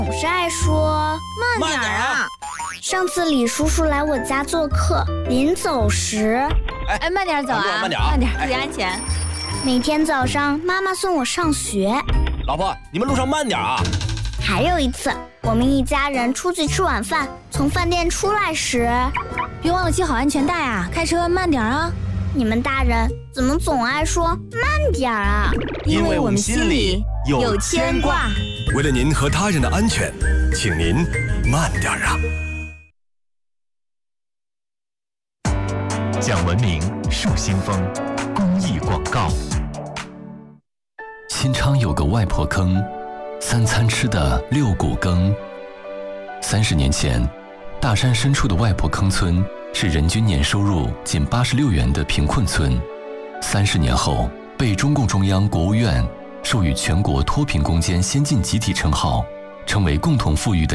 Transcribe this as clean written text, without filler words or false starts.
总是爱说慢点啊！ 上次李叔叔来我家做客，临走时， 慢点走啊， 慢点啊， 慢点，注意安全。 每天早上妈妈送我上学。 老婆，你们路上慢点啊！ 还有一次，我们一家人出去吃晚饭，从饭店出来时， 别忘了系好安全带啊！开车慢点啊！ 你们大人怎么总爱说慢点啊？ 因为我们心里有牵挂。 为了您和他人的安全，请您慢点啊！ 讲文明树新风，公益广告。 新昌有个外婆坑，3餐吃的6谷羹。30年前，大山深处的外婆坑村是人均年收入仅86元的贫困村。30年后，被中共中央、国务院授予全国脱贫攻坚先进集体称号，成为共同富裕的